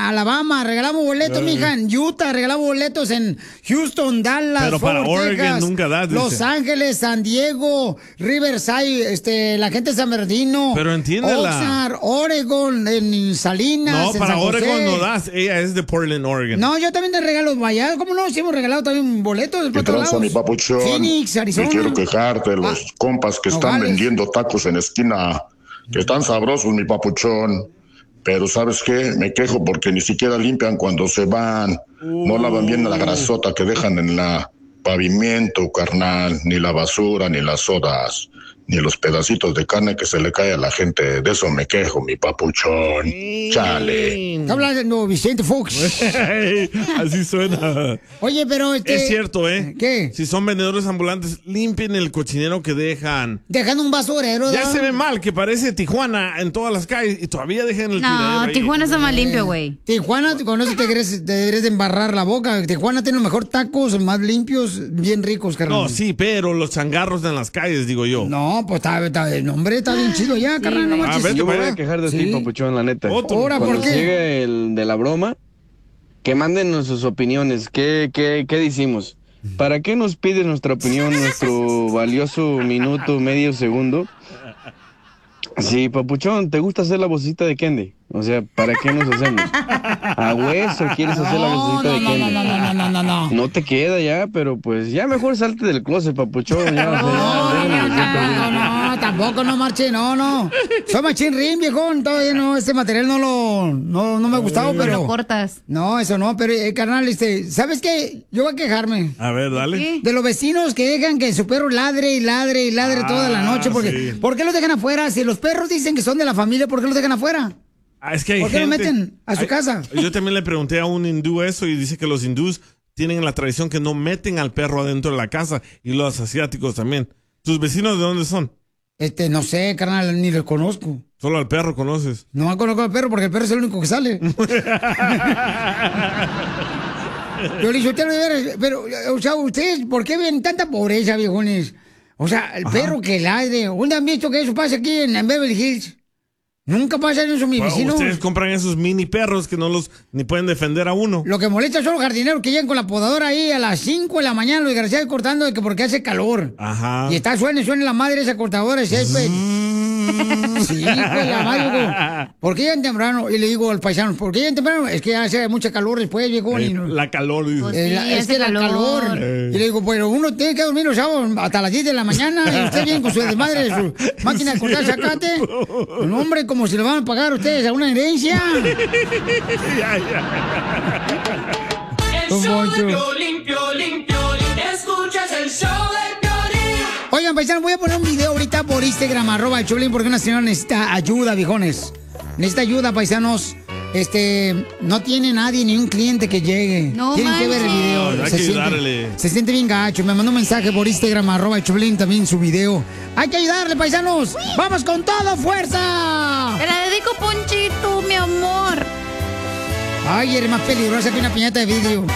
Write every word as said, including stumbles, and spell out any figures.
Alabama, regalamos boletos, mija, en Utah, regalamos boletos en Houston, Dallas, Pero para Fort Oregon Texas, nunca das, dice. Los Ángeles, San Diego, Riverside, este, la gente de San Bernardino. Pero entiéndela. Oxnard, Oregon, en Salinas, No, en para San José. Oregon no das. Ella es de Portland, Oregon. No, yo también te regalo allá. ¿Cómo no? Sí hemos regalado también boletos. ¿Qué tranza, mi papuchón? Phoenix, Arizona. Me quiero quejar de los Ah, compas que están Nogales. vendiendo tacos en esquina, que están sabrosos, mi papuchón. Pero ¿sabes qué? Me quejo porque ni siquiera limpian cuando se van. No lavan bien la grasota que dejan en la pavimento, carnal. Ni la basura, ni las sodas, ni los pedacitos de carne que se le cae a la gente. De eso me quejo, mi papuchón. Chale. Está hablando Vicente Fox. Así suena. Oye, pero este... Es cierto, ¿eh? ¿Qué? Si son vendedores ambulantes, limpien el cochinero que dejan. Dejan un basurero. Ya ¿no? se ve mal que parece Tijuana en todas las calles y todavía dejan el tiradero No, ahí. Tijuana está más limpio, güey. Tijuana, con eso te deberías, te deberías de embarrar la boca. Tijuana tiene los mejores tacos, más limpios, bien ricos, carnal. No, sí, pero los changarros en las calles, digo yo. No, pues está, está, el hombre está bien chido ya, carnal. No manches. Yo me voy a quejar de ti, papuchón, la neta. Ahora, ¿por Cuando qué? llegue el de la broma, que manden sus opiniones. ¿Qué, qué, qué decimos? ¿Para qué nos pide nuestra opinión, nuestro valioso minuto, medio segundo? Sí, papuchón, ¿te gusta hacer la vocecita de Kendi? O sea, ¿para qué nos hacemos? ¿A hueso quieres hacer la vocecita de no, Kendi? no, no, no, no, no, no. No te queda ya, pero pues ya mejor salte del closet, papuchón. Ya, o sea, No, ya, no, no, no, no, tampoco no marche, no, no. Soy machín rim, viejón, todavía no, este material no lo, no, no me ha gustado, pero... Lo cortas. No, eso no, pero, eh, carnal, este, ¿sabes qué? Yo voy a quejarme. A ver, dale. De los vecinos que dejan que su perro ladre y ladre y ladre Ah, toda la noche, porque, sí. ¿por qué los dejan afuera? Si los perros dicen que son de la familia, ¿por qué los dejan afuera? Ah, es que hay ¿Por qué lo gente- meten a su hay- casa? Yo también le pregunté a un hindú eso y dice que los hindús tienen la tradición que no meten al perro adentro de la casa y los asiáticos también. ¿Tus vecinos de dónde son? Este, no sé, carnal, ni los conozco. Solo al perro conoces. No conozco al perro porque el perro es el único que sale. Yo le dije, usted no debe- pero, o sea, ustedes, ¿por qué ven tanta pobreza, viejones? O sea, el perro que ladre. ¿Dónde han visto que eso pasa aquí en, en Beverly Hills? Nunca pasa eso, mi Bueno, vecino. ustedes compran esos mini perros que no los ni pueden defender a uno. Lo que molesta son los jardineros que llegan con la podadora ahí a las cinco de la mañana, los desgraciados cortando de que porque hace calor. Ajá. Y está suena y suena la madre esa cortadora de césped. Sí, pues la madre, digo, ¿por qué llegan temprano? Y le digo al paisano, ¿por qué llegan temprano? Es que hace mucha calor después, viejo. Eh, y no- la calor, dice. Eh, la- es que la calor. Eh. Y le digo, pero uno tiene que dormir los sábados hasta las diez de la mañana y usted viene con su desmadre de su máquina de cortar zacate. Un hombre, como si le van a pagar a ustedes a una herencia. Ya, ya. Don Poncho. limpio, limpio, escuchas el show de Piolín. Oigan, paisanos, voy a poner un video ahorita por Instagram, arroba el Choplin, porque una señora necesita ayuda, viejones. Necesita ayuda, paisanos. Este, no tiene nadie, ni un cliente que llegue. No Tienen que ver el manches. video. No, hay se, que siente, ayudarle. se siente bien gacho. Me mandó un mensaje por Instagram, arroba el Choplin, también su video. Hay que ayudarle, paisanos. ¡Vamos con todo, fuerza! Te la dedico, Ponchito, mi amor. Ay, eres más peligrosa que una piñata de vidrio.